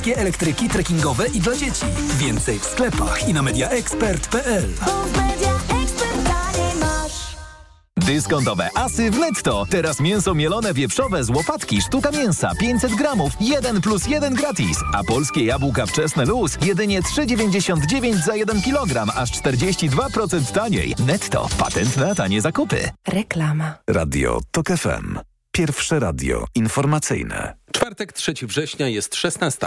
wszystkie elektryki trekkingowe i dla dzieci. Więcej w sklepach i na mediaexpert.pl. Dyskontowe asy w Netto. Teraz mięso mielone wieprzowe z łopatki, sztuka mięsa, 500 gramów, 1+1 gratis. A polskie jabłka wczesne luz, jedynie 3,99 za 1 kilogram, aż 42% taniej. Netto. Patent na tanie zakupy. Reklama. Radio TOK FM. Pierwsze radio informacyjne. Czwartek, 3 września, jest 16.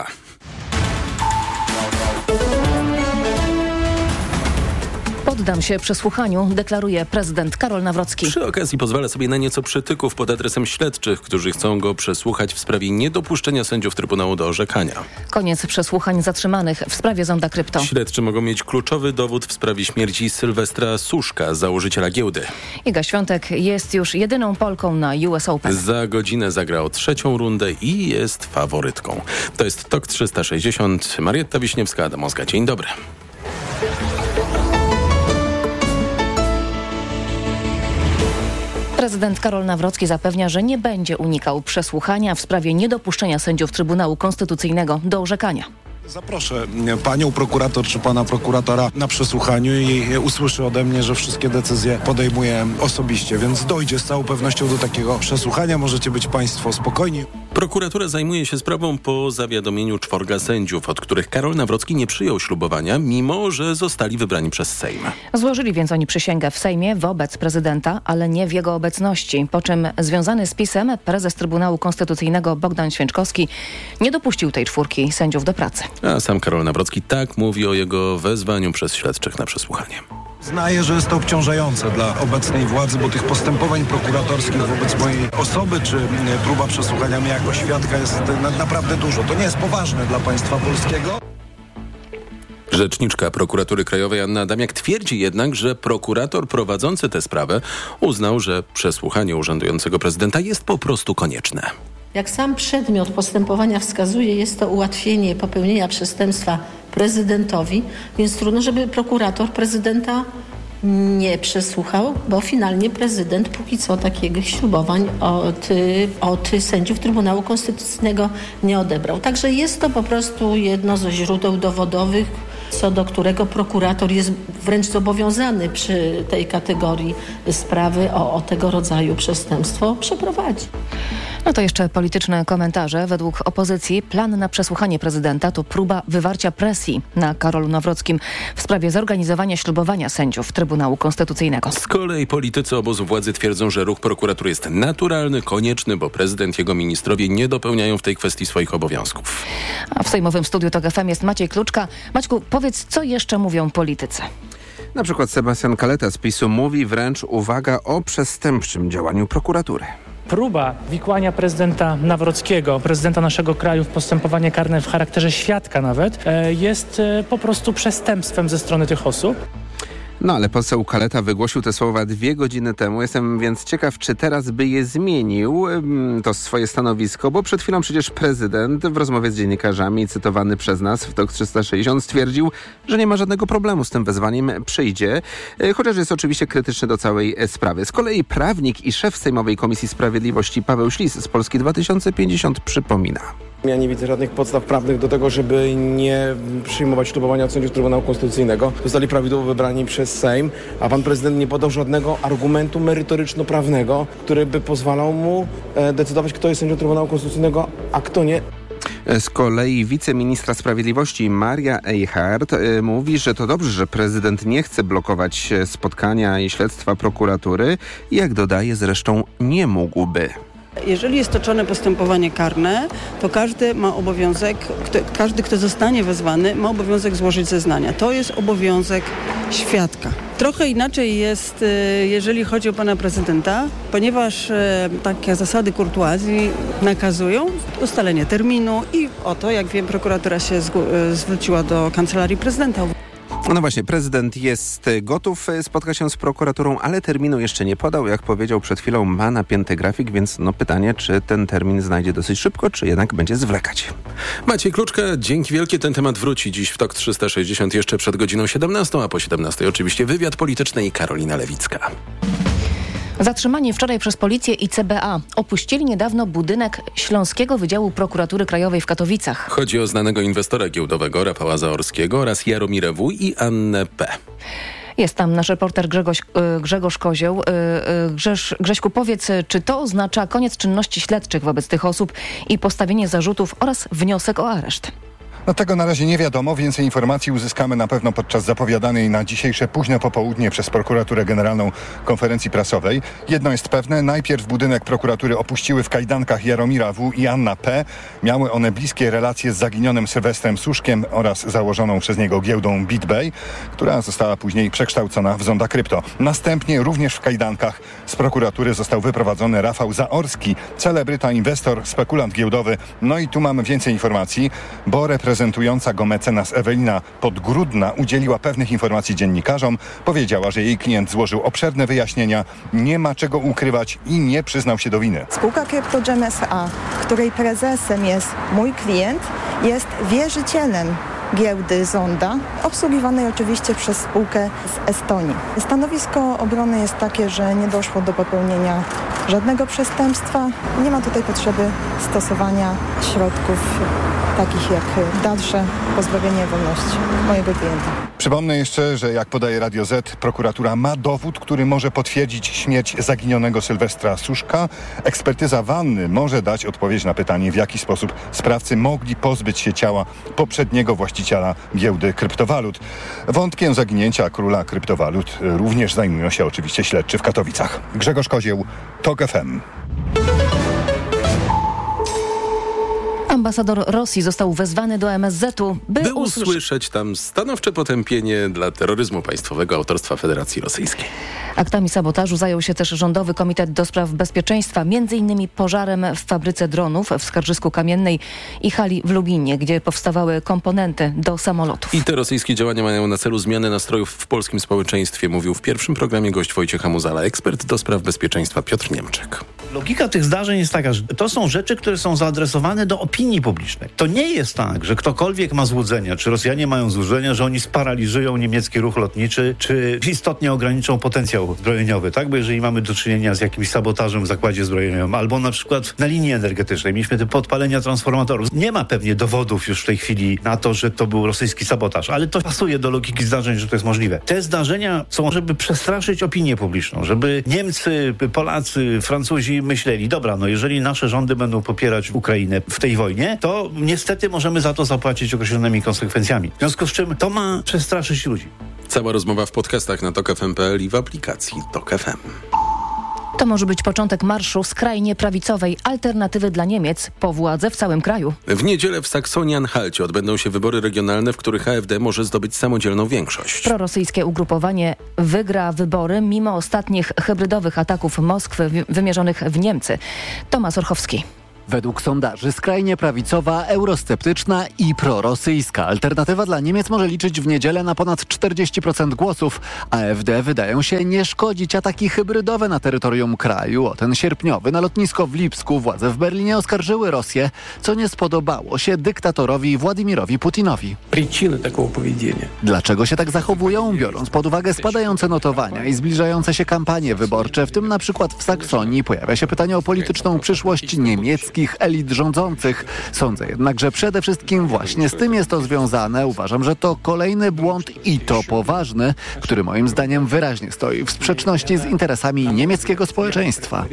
Poddam się przesłuchaniu, deklaruje prezydent Karol Nawrocki. Przy okazji pozwala sobie na nieco przytyków pod adresem śledczych, którzy chcą go przesłuchać w sprawie niedopuszczenia sędziów Trybunału do orzekania. Koniec przesłuchań zatrzymanych w sprawie Zonda Krypto. Śledczy mogą mieć kluczowy dowód w sprawie śmierci Sylwestra Suszka, założyciela giełdy. Iga Świątek jest już jedyną Polką na US Open. Za godzinę zagra o 3. rundę i jest faworytką. To jest TOK 360. Marietta Wiśniewska, Adam Ozga. Dzień dobry. Prezydent Karol Nawrocki zapewnia, że nie będzie unikał przesłuchania w sprawie niedopuszczenia sędziów Trybunału Konstytucyjnego do orzekania. Zaproszę panią prokurator czy pana prokuratora na przesłuchaniu i usłyszy ode mnie, że wszystkie decyzje podejmuję osobiście, więc dojdzie z całą pewnością do takiego przesłuchania. Możecie być państwo spokojni. Prokuratura zajmuje się sprawą po zawiadomieniu 4 sędziów, od których Karol Nawrocki nie przyjął ślubowania, mimo że zostali wybrani przez Sejm. Złożyli więc oni przysięgę w Sejmie wobec prezydenta, ale nie w jego obecności, po czym związany z PiS-em prezes Trybunału Konstytucyjnego Bogdan Święczkowski nie dopuścił tej 4 sędziów do pracy. A sam Karol Nawrocki tak mówi o jego wezwaniu przez śledczych na przesłuchanie. Znaję, że jest to obciążające dla obecnej władzy, bo tych postępowań prokuratorskich wobec mojej osoby, czy próba przesłuchania mnie jako świadka jest naprawdę dużo. To nie jest poważne dla państwa polskiego. Rzeczniczka Prokuratury Krajowej Anna Adamiak twierdzi jednak, że prokurator prowadzący tę sprawę uznał, że przesłuchanie urzędującego prezydenta jest po prostu konieczne. Jak sam przedmiot postępowania wskazuje, jest to ułatwienie popełnienia przestępstwa prezydentowi, więc trudno, żeby prokurator prezydenta nie przesłuchał, bo finalnie prezydent póki co takich ślubowań od sędziów Trybunału Konstytucyjnego nie odebrał. Także jest to po prostu jedno ze źródeł dowodowych, co do którego prokurator jest wręcz zobowiązany przy tej kategorii sprawy o tego rodzaju przestępstwo przeprowadzić. No to jeszcze polityczne komentarze. Według opozycji plan na przesłuchanie prezydenta to próba wywarcia presji na Karolu Nawrockim w sprawie zorganizowania ślubowania sędziów Trybunału Konstytucyjnego. Z kolei politycy obozu władzy twierdzą, że ruch prokuratury jest naturalny, konieczny, bo prezydent i jego ministrowie nie dopełniają w tej kwestii swoich obowiązków. A w sejmowym studiu TOK FM jest Maciej Kluczka. Maćku, powiedz, co jeszcze mówią politycy? Na przykład Sebastian Kaleta z PiS-u mówi wręcz, uwaga, o przestępczym działaniu prokuratury. Próba wikłania prezydenta Nawrockiego, prezydenta naszego kraju w postępowanie karne w charakterze świadka nawet, jest po prostu przestępstwem ze strony tych osób. No ale poseł Kaleta wygłosił te słowa 2 godziny temu. Jestem więc ciekaw, czy teraz by je zmienił, to swoje stanowisko, bo przed chwilą przecież prezydent w rozmowie z dziennikarzami, cytowany przez nas w TOK 360, stwierdził, że nie ma żadnego problemu z tym wezwaniem, przyjdzie, chociaż jest oczywiście krytyczny do całej sprawy. Z kolei prawnik i szef Sejmowej Komisji Sprawiedliwości Paweł Ślis z Polski 2050 przypomina. Ja nie widzę żadnych podstaw prawnych do tego, żeby nie przyjmować ślubowania od sędziów Trybunału Konstytucyjnego. Zostali prawidłowo wybrani przez Sejm, a pan prezydent nie podał żadnego argumentu merytoryczno-prawnego, który by pozwalał mu decydować, kto jest sędzią Trybunału Konstytucyjnego, a kto nie. Z kolei wiceministra sprawiedliwości Maria Eichhardt mówi, że to dobrze, że prezydent nie chce blokować spotkania i śledztwa prokuratury. Jak dodaje, zresztą nie mógłby. Jeżeli jest toczone postępowanie karne, to każdy ma obowiązek, każdy, kto zostanie wezwany, ma obowiązek złożyć zeznania. To jest obowiązek świadka. Trochę inaczej jest, jeżeli chodzi o pana prezydenta, ponieważ takie zasady kurtuazji nakazują ustalenie terminu i o to, jak wiem, prokuratura się zwróciła do Kancelarii Prezydenta. No właśnie, prezydent jest gotów spotkać się z prokuraturą, ale terminu jeszcze nie podał. Jak powiedział przed chwilą, ma napięty grafik, więc pytanie, czy ten termin znajdzie dosyć szybko, czy jednak będzie zwlekać. Maciej Kluczka, dzięki wielkie. Ten temat wróci dziś w TOK 360 jeszcze przed godziną 17, a po 17 oczywiście wywiad polityczny i Karolina Lewicka. Zatrzymani wczoraj przez policję i CBA opuścili niedawno budynek Śląskiego Wydziału Prokuratury Krajowej w Katowicach. Chodzi o znanego inwestora giełdowego Rafała Zaorskiego oraz Jaromirę W. i Annę P. Jest tam nasz reporter Grzegorz Kozioł. Grześku, powiedz, czy to oznacza koniec czynności śledczych wobec tych osób i postawienie zarzutów oraz wniosek o areszt? No tego na razie nie wiadomo. Więcej informacji uzyskamy na pewno podczas zapowiadanej na dzisiejsze późne popołudnie przez Prokuraturę Generalną konferencji prasowej. Jedno jest pewne, najpierw budynek prokuratury opuściły w kajdankach Jaromira W. i Anna P. Miały one bliskie relacje z zaginionym Sylwestrem Suszkiem oraz założoną przez niego giełdą BitBay, która została później przekształcona w Zonda Krypto. Następnie również w kajdankach z prokuratury został wyprowadzony Rafał Zaorski, celebryta, inwestor, spekulant giełdowy. No i tu mamy więcej informacji, bo reprezentująca go mecenas Ewelina Podgrudna udzieliła pewnych informacji dziennikarzom. Powiedziała, że jej klient złożył obszerne wyjaśnienia, nie ma czego ukrywać i nie przyznał się do winy. Spółka CryptoGem S.A., której prezesem jest mój klient, jest wierzycielem giełdy Zonda, obsługiwanej oczywiście przez spółkę z Estonii. Stanowisko obrony jest takie, że nie doszło do popełnienia żadnego przestępstwa. Nie ma tutaj potrzeby stosowania środków takich jak dalsze pozbawienie wolności mojego klienta. Przypomnę jeszcze, że jak podaje Radio Z, prokuratura ma dowód, który może potwierdzić śmierć zaginionego Sylwestra Suszka. Ekspertyza wanny może dać odpowiedź na pytanie, w jaki sposób sprawcy mogli pozbyć się ciała poprzedniego właściciela giełdy kryptowalut. Wątkiem zaginięcia króla kryptowalut również zajmują się oczywiście śledczy w Katowicach. Grzegorz Kozieł, TOK FM. Ambasador Rosji został wezwany do MSZ-u, by usłyszeć tam stanowcze potępienie dla terroryzmu państwowego autorstwa Federacji Rosyjskiej. Aktami sabotażu zajął się też Rządowy Komitet do Spraw Bezpieczeństwa, m.in. pożarem w fabryce dronów w Skarżysku Kamiennej i hali w Lubinie, gdzie powstawały komponenty do samolotów. I te rosyjskie działania mają na celu zmianę nastrojów w polskim społeczeństwie, mówił w pierwszym programie gość Wojciecha Muzala, ekspert do spraw bezpieczeństwa Piotr Niemczek. Logika tych zdarzeń jest taka, że to są rzeczy, które są zaadresowane do opinii publicznej. To nie jest tak, że ktokolwiek ma złudzenia, czy Rosjanie mają złudzenia, że oni sparaliżują niemiecki ruch lotniczy, czy istotnie ograniczą potencjał zbrojeniowy, tak? Bo jeżeli mamy do czynienia z jakimś sabotażem w zakładzie zbrojeniowym, albo na przykład na linii energetycznej, mieliśmy te podpalenia transformatorów. Nie ma pewnie dowodów już w tej chwili na to, że to był rosyjski sabotaż, ale to pasuje do logiki zdarzeń, że to jest możliwe. Te zdarzenia są, żeby przestraszyć opinię publiczną, żeby Niemcy, Polacy, Francuzi myśleli, dobra, no jeżeli nasze rządy będą popierać Ukrainę w tej wojnie, to niestety możemy za to zapłacić określonymi konsekwencjami. W związku z czym to ma przestraszyć ludzi. Cała rozmowa w podcastach na tokfm.pl i w aplikacji TOK FM. To może być początek marszu skrajnie prawicowej alternatywy dla Niemiec po władzę w całym kraju. W niedzielę w Saksonii-Anhalcie odbędą się wybory regionalne, w których AfD może zdobyć samodzielną większość. Prorosyjskie ugrupowanie wygra wybory mimo ostatnich hybrydowych ataków Moskwy wymierzonych w Niemcy. Tomasz Orchowski. Według sondaży skrajnie prawicowa, eurosceptyczna i prorosyjska alternatywa dla Niemiec może liczyć w niedzielę na ponad 40% głosów. AfD wydają się nie szkodzić ataki hybrydowe na terytorium kraju. O ten sierpniowy na lotnisko w Lipsku władze w Berlinie oskarżyły Rosję, co nie spodobało się dyktatorowi Władimirowi Putinowi. Przyczyny takiego powiedzenia. Dlaczego się tak zachowują? Biorąc pod uwagę spadające notowania i zbliżające się kampanie wyborcze, w tym na przykład w Saksonii, pojawia się pytanie o polityczną przyszłość niemieckich elit rządzących. Sądzę jednak, że przede wszystkim właśnie z tym jest to związane. Uważam, że to kolejny błąd i to poważny, który moim zdaniem wyraźnie stoi w sprzeczności z interesami niemieckiego społeczeństwa.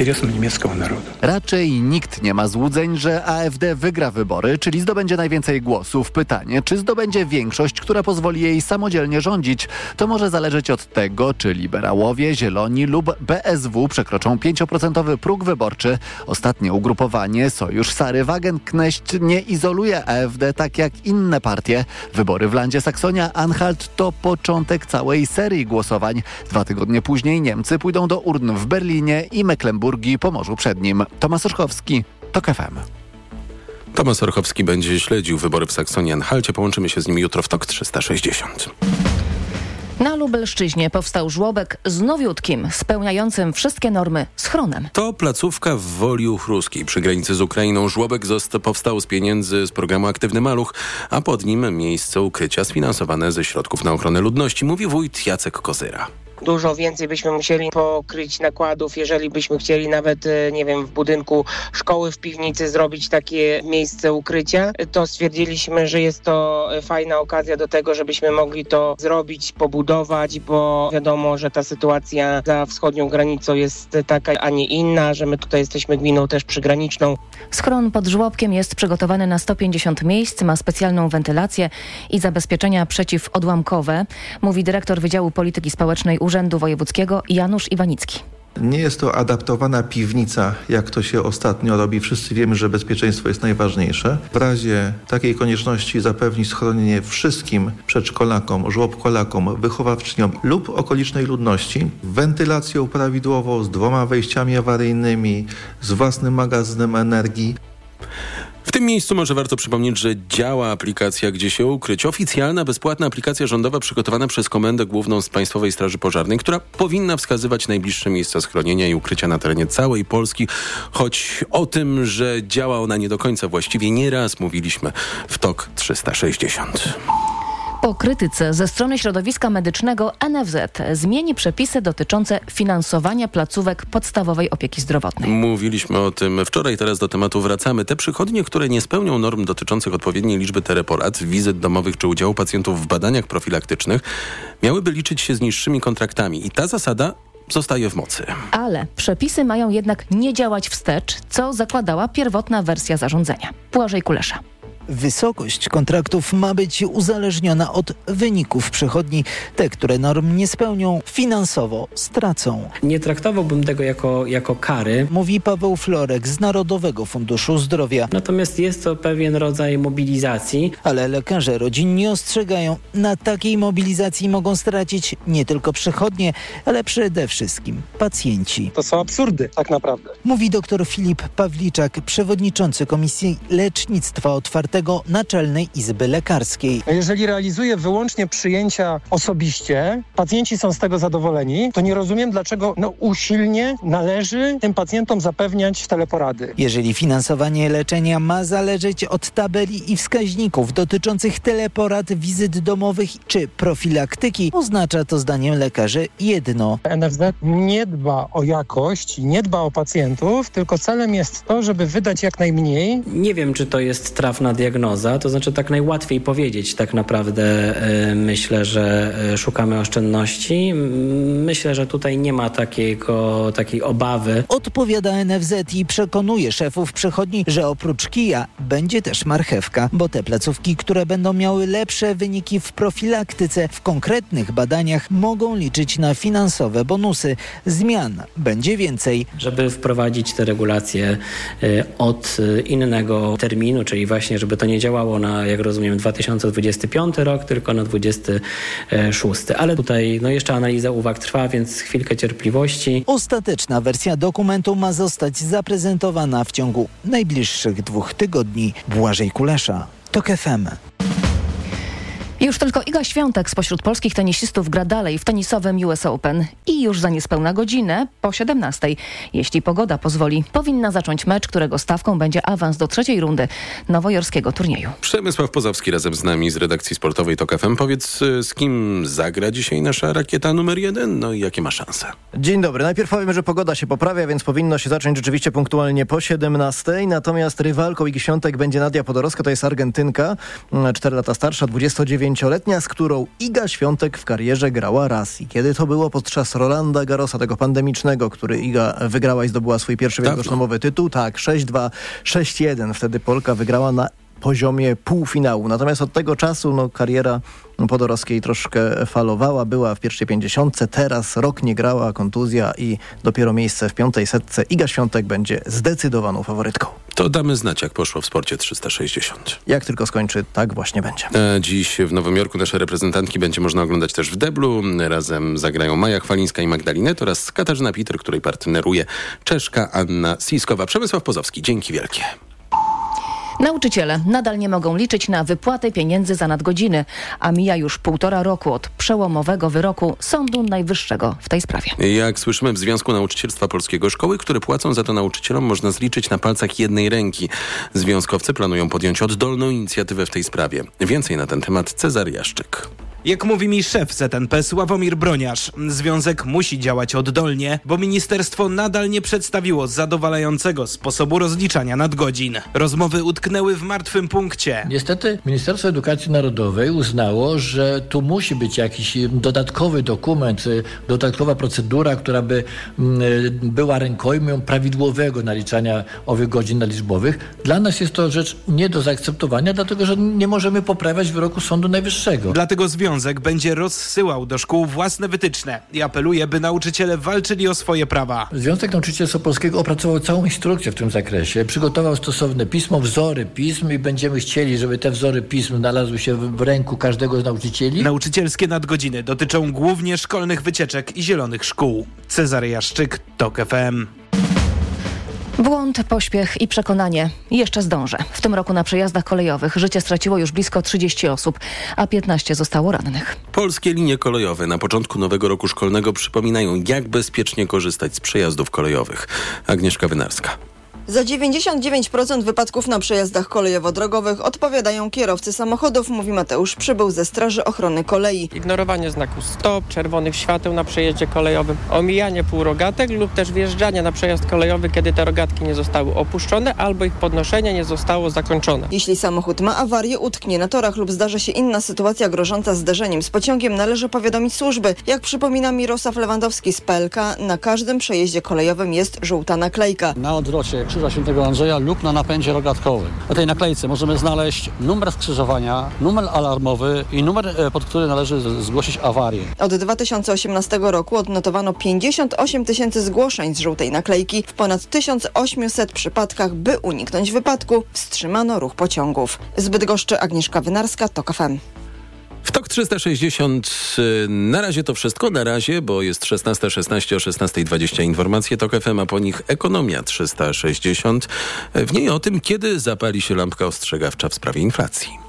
Raczej nikt nie ma złudzeń, że AfD wygra wybory, czyli zdobędzie najwięcej głosów. Pytanie, czy zdobędzie większość, która pozwoli jej samodzielnie rządzić. To może zależeć od tego, czy liberałowie, Zieloni lub BSW przekroczą 5% próg wyborczy. Ostatnie ugrupowanie Sojusz Sary Wagenknecht nie izoluje AfD tak jak inne partie. Wybory w landzie Saksonia-Anhalt to początek całej serii głosowań. 2 tygodnie później Niemcy pójdą do urn w Berlinie i Mecklenburgii Pomorzu Przednim. Tomasz Orchowski, TOK FM. Tomasz Orchowski będzie śledził wybory w Saksonii-Anhalcie. Połączymy się z nim jutro w TOK 360. Na Lubelszczyźnie powstał żłobek z nowiutkim, spełniającym wszystkie normy schronem. To placówka w Woli Chruskiej przy granicy z Ukrainą. Żłobek powstał z pieniędzy z programu Aktywny Maluch, a pod nim miejsce ukrycia sfinansowane ze środków na ochronę ludności, mówi wójt Jacek Kozyra. Dużo więcej byśmy musieli pokryć nakładów, jeżeli byśmy chcieli nawet, nie wiem, w budynku szkoły w piwnicy zrobić takie miejsce ukrycia, to stwierdziliśmy, że jest to fajna okazja do tego, żebyśmy mogli to zrobić, pobudować, bo wiadomo, że ta sytuacja za wschodnią granicą jest taka, a nie inna, że my tutaj jesteśmy gminą też przygraniczną. Schron pod żłobkiem jest przygotowany na 150 miejsc, ma specjalną wentylację i zabezpieczenia przeciwodłamkowe, mówi dyrektor Wydziału Polityki Społecznej Urzędu Wojewódzkiego Janusz Iwanicki. Nie jest to adaptowana piwnica, jak to się ostatnio robi. Wszyscy wiemy, że bezpieczeństwo jest najważniejsze. W razie takiej konieczności zapewni schronienie wszystkim przedszkolakom, żłobkolakom, wychowawczyniom lub okolicznej ludności, wentylacją prawidłową, z 2 wejściami awaryjnymi, z własnym magazynem energii. W tym miejscu może warto przypomnieć, że działa aplikacja Gdzie się ukryć. Oficjalna, bezpłatna aplikacja rządowa przygotowana przez Komendę Główną z Państwowej Straży Pożarnej, która powinna wskazywać najbliższe miejsca schronienia i ukrycia na terenie całej Polski. Choć o tym, że działa ona nie do końca właściwie, nieraz mówiliśmy w TOK 360. Po krytyce ze strony środowiska medycznego NFZ zmieni przepisy dotyczące finansowania placówek podstawowej opieki zdrowotnej. Mówiliśmy o tym wczoraj, teraz do tematu wracamy. Te przychodnie, które nie spełnią norm dotyczących odpowiedniej liczby teleporad, wizyt domowych czy udziału pacjentów w badaniach profilaktycznych, miałyby liczyć się z niższymi kontraktami i ta zasada zostaje w mocy. Ale przepisy mają jednak nie działać wstecz, co zakładała pierwotna wersja zarządzenia. Błażej Kulesza. Wysokość kontraktów ma być uzależniona od wyników przychodni. Te, które norm nie spełnią, finansowo stracą. Nie traktowałbym tego jako kary. Mówi Paweł Florek z Narodowego Funduszu Zdrowia. Natomiast jest to pewien rodzaj mobilizacji. Ale lekarze rodzinni ostrzegają, na takiej mobilizacji mogą stracić nie tylko przychodnie, ale przede wszystkim pacjenci. To są absurdy tak naprawdę. Mówi dr Filip Pawliczak, przewodniczący Komisji Lecznictwa Otwartego Naczelnej Izby Lekarskiej. Jeżeli realizuje wyłącznie przyjęcia osobiście, pacjenci są z tego zadowoleni, to nie rozumiem, dlaczego usilnie należy tym pacjentom zapewniać teleporady. Jeżeli finansowanie leczenia ma zależeć od tabeli i wskaźników dotyczących teleporad, wizyt domowych czy profilaktyki, oznacza to zdaniem lekarzy jedno. NFZ nie dba o jakość, nie dba o pacjentów, tylko celem jest to, żeby wydać jak najmniej. Nie wiem, czy to jest trafna diagnoza, to znaczy tak najłatwiej powiedzieć tak naprawdę. Myślę, że szukamy oszczędności. Myślę, że tutaj nie ma takiej obawy. Odpowiada NFZ i przekonuje szefów przychodni, że oprócz kija będzie też marchewka, bo te placówki, które będą miały lepsze wyniki w profilaktyce, w konkretnych badaniach mogą liczyć na finansowe bonusy. Zmian będzie więcej. Żeby wprowadzić te regulacje od innego terminu, czyli właśnie, żeby to nie działało na, jak rozumiem, 2025 rok, tylko na 2026. Ale tutaj jeszcze analiza uwag trwa, więc chwilkę cierpliwości. Ostateczna wersja dokumentu ma zostać zaprezentowana w ciągu najbliższych 2 tygodni. Błażej Kulesza, TOK FM. Już tylko Iga Świątek spośród polskich tenisistów gra dalej w tenisowym US Open. I już za niespełna godzinę, po 17:00, jeśli pogoda pozwoli, powinna zacząć mecz, którego stawką będzie awans do 3. rundy nowojorskiego turnieju. Przemysław Pozowski razem z nami z redakcji sportowej TOK FM. Powiedz, z kim zagra dzisiaj nasza rakieta numer 1? No i jakie ma szanse? Dzień dobry. Najpierw powiem, że pogoda się poprawia, więc powinno się zacząć rzeczywiście punktualnie po 17:00. Natomiast rywalką Igi Świątek będzie Nadia Podoroska, to jest Argentynka, 4 lata starsza, 29-letnia, z którą Iga Świątek w karierze grała raz. I kiedy to było? Podczas Rolanda Garrosa, tego pandemicznego, który Iga wygrała i zdobyła swój pierwszy wielkoszlemowy tytuł. Tak, 6-2, 6-1. Wtedy Polka wygrała na poziomie półfinału. Natomiast od tego czasu kariera Podorowskiej troszkę falowała. Była w pierwszej 50, teraz rok nie grała, kontuzja i dopiero miejsce w 5. setce. Iga Świątek będzie zdecydowaną faworytką. To damy znać, jak poszło w Sporcie 360. Jak tylko skończy, tak właśnie będzie. Dziś w Nowym Jorku nasze reprezentantki będzie można oglądać też w deblu. Razem zagrają Maja Chwalińska i Magdalinet oraz Katarzyna Pitr, której partneruje Czeszka Anna Siskowa. Przemysław Pozowski, dzięki wielkie. Nauczyciele nadal nie mogą liczyć na wypłatę pieniędzy za nadgodziny, a mija już 1,5 roku od przełomowego wyroku Sądu Najwyższego w tej sprawie. Jak słyszymy, w Związku Nauczycielstwa Polskiego szkoły, które płacą za to nauczycielom, można zliczyć na palcach jednej ręki. Związkowcy planują podjąć oddolną inicjatywę w tej sprawie. Więcej na ten temat Cezary Jaszczyk. Jak mówi mi szef ZNP Sławomir Broniarz, związek musi działać oddolnie, bo ministerstwo nadal nie przedstawiło zadowalającego sposobu rozliczania nadgodzin. Rozmowy utknęły w martwym punkcie. Niestety Ministerstwo Edukacji Narodowej uznało, że tu musi być jakiś dodatkowy dokument, dodatkowa procedura, która by była rękojmią prawidłowego naliczania owych godzin nadliczbowych. Dla nas jest to rzecz nie do zaakceptowania, dlatego że nie możemy poprawiać wyroku Sądu Najwyższego. Dlatego związek będzie rozsyłał do szkół własne wytyczne i apeluje, by nauczyciele walczyli o swoje prawa. Związek Nauczycielstwa Polskiego opracował całą instrukcję w tym zakresie, przygotował stosowne pismo, wzory pism i będziemy chcieli, żeby te wzory pism znalazły się w ręku każdego z nauczycieli. Nauczycielskie nadgodziny dotyczą głównie szkolnych wycieczek i zielonych szkół. Cezary Jaszczyk, TOK FM. Błąd, pośpiech i przekonanie. Jeszcze zdążę. W tym roku na przejazdach kolejowych życie straciło już blisko 30 osób, a 15 zostało rannych. Polskie linie kolejowe na początku nowego roku szkolnego przypominają, jak bezpiecznie korzystać z przejazdów kolejowych. Agnieszka Wynarska. Za 99% wypadków na przejazdach kolejowo-drogowych odpowiadają kierowcy samochodów, mówi Mateusz Przybył ze Straży Ochrony Kolei. Ignorowanie znaku stop, czerwonych świateł na przejeździe kolejowym, omijanie półrogatek lub też wjeżdżanie na przejazd kolejowy, kiedy te rogatki nie zostały opuszczone albo ich podnoszenie nie zostało zakończone. Jeśli samochód ma awarię, utknie na torach lub zdarzy się inna sytuacja grożąca zderzeniem z pociągiem, należy powiadomić służby. Jak przypomina Mirosław Lewandowski z PLK, na każdym przejeździe kolejowym jest żółta naklejka. Na odwrocie Krzyża Świętego Andrzeja lub na napędzie rogatkowym. Na tej naklejce możemy znaleźć numer skrzyżowania, numer alarmowy i numer, pod który należy zgłosić awarię. Od 2018 roku odnotowano 58 000 zgłoszeń z żółtej naklejki. W ponad 1800 przypadkach, by uniknąć wypadku, wstrzymano ruch pociągów. Z Bydgoszczy Agnieszka Wynarska, TOK FM. W TOK 360 na razie to wszystko, bo jest 16:16, o 16:20 informacje TOK FM, a po nich Ekonomia 360. W niej o tym, kiedy zapali się lampka ostrzegawcza w sprawie inflacji.